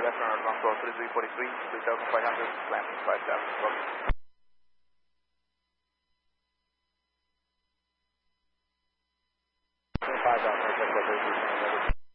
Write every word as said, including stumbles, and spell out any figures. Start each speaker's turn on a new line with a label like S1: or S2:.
S1: left runner, ground floor thirty-three forty-three, three thousand five hundred, landing five thousand.
S2: five thousand,